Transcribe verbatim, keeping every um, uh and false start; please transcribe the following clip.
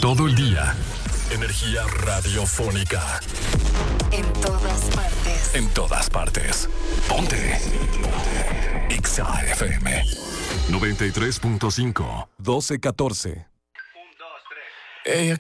Todo el día. Energía radiofónica. En todas partes. En todas partes. Ponte. Ponte. Exa F M. noventa y tres punto cinco. doce catorce. Ella